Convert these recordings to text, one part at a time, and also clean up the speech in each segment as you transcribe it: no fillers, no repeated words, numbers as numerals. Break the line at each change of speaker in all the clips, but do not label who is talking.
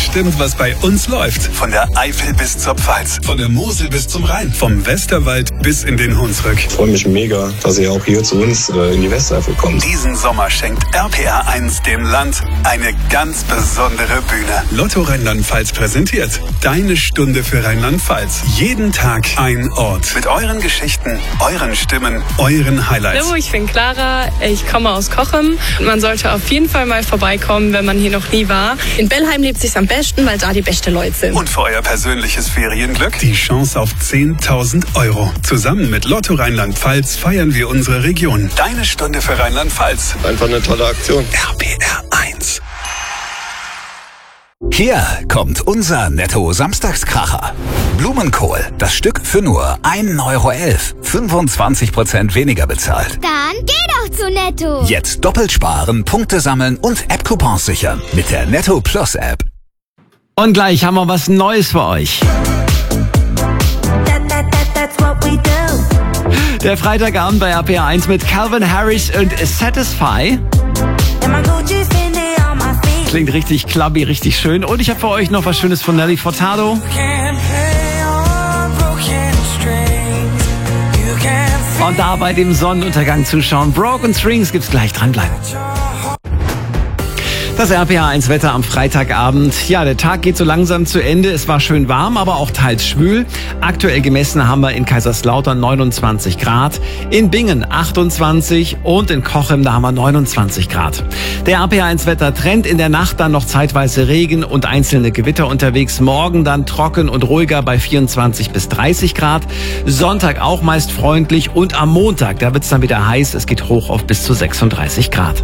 bestimmt, was bei uns läuft. Von der Eifel bis zur Pfalz, von der Mosel bis zum Rhein, vom Westerwald bis in den Hunsrück.
Ich freue mich mega, dass ihr auch hier zu uns in die Westeifel kommt.
Diesen Sommer schenkt RPR 1 dem Land eine ganz besondere Bühne. Lotto Rheinland-Pfalz präsentiert Deine Stunde für Rheinland-Pfalz. Jeden Tag ein Ort. Mit euren Geschichten, euren Stimmen, euren Highlights.
Hallo, ich bin Clara, ich komme aus Cochem. Man sollte auf jeden Fall mal vorbeikommen, wenn man hier noch nie war.
In Bellheim lebt es sich am besten, weil da die besten Leute sind.
Und für euer persönliches Ferienglück die Chance auf 10.000 €. Zusammen mit Lotto Rheinland-Pfalz feiern wir unsere Region. Deine Stunde für Rheinland-Pfalz.
Einfach eine tolle Aktion.
RPR 1.
Hier kommt unser Netto-Samstagskracher. Blumenkohl, das Stück für nur 1,11 €. 25% weniger bezahlt.
Dann geh doch zu Netto.
Jetzt doppelt sparen, Punkte sammeln und App-Coupons sichern mit der Netto Plus App.
Und gleich haben wir was Neues für euch. Der Freitagabend bei RPR 1 mit Calvin Harris und Satisfy. Klingt richtig clubby, richtig schön. Und ich habe für euch noch was Schönes von Nelly Furtado. Und da bei dem Sonnenuntergang zuschauen. Broken Strings gibt's gleich, dranbleiben. Das RPR 1 Wetter am Freitagabend. Ja, der Tag geht so langsam zu Ende. Es war schön warm, aber auch teils schwül. Aktuell gemessen haben wir in Kaiserslautern 29 Grad, in Bingen 28 und in Cochem, da haben wir 29 Grad. Der RPR 1 Wetter Trend in der Nacht dann noch zeitweise Regen und einzelne Gewitter unterwegs. Morgen dann trocken und ruhiger bei 24 bis 30 Grad. Sonntag auch meist freundlich und am Montag, da wird's dann wieder heiß. Es geht hoch auf bis zu 36 Grad.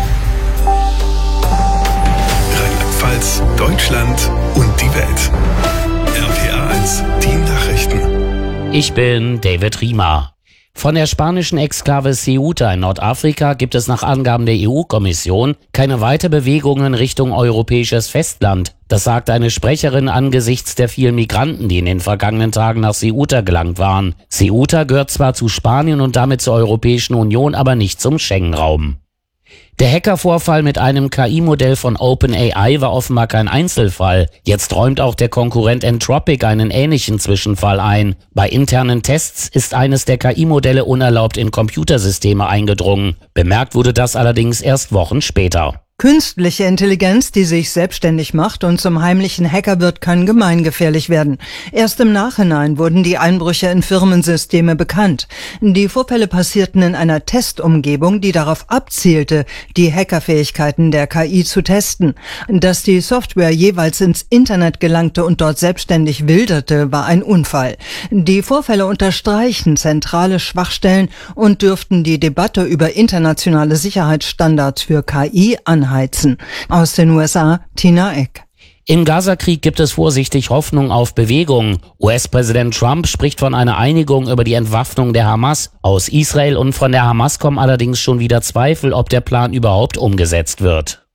Deutschland und die Welt. RPR 1, die Nachrichten.
Ich bin David Riemer. Von der spanischen Exklave Ceuta in Nordafrika gibt es nach Angaben der EU-Kommission keine Weiterbewegungen Richtung europäisches Festland. Das sagt eine Sprecherin angesichts der vielen Migranten, die in den vergangenen Tagen nach Ceuta gelangt waren. Ceuta gehört zwar zu Spanien und damit zur Europäischen Union, aber nicht zum Schengen-Raum. Der Hackervorfall mit einem KI-Modell von OpenAI war offenbar kein Einzelfall. Jetzt räumt auch der Konkurrent Anthropic einen ähnlichen Zwischenfall ein. Bei internen Tests ist eines der KI-Modelle unerlaubt in Computersysteme eingedrungen. Bemerkt wurde das allerdings erst Wochen später.
Künstliche Intelligenz, die sich selbstständig macht und zum heimlichen Hacker wird, kann gemeingefährlich werden. Erst im Nachhinein wurden die Einbrüche in Firmensysteme bekannt. Die Vorfälle passierten in einer Testumgebung, die darauf abzielte, die Hackerfähigkeiten der KI zu testen. Dass die Software jeweils ins Internet gelangte und dort selbstständig wilderte, war ein Unfall. Die Vorfälle unterstreichen zentrale Schwachstellen und dürften die Debatte über internationale Sicherheitsstandards für KI anheizen. Aus den USA, Tina Eck.
Im Gazakrieg gibt es vorsichtig Hoffnung auf Bewegung. US-Präsident Trump spricht von einer Einigung über die Entwaffnung der Hamas. Aus Israel und von der Hamas kommen allerdings schon wieder Zweifel, ob der Plan überhaupt umgesetzt wird.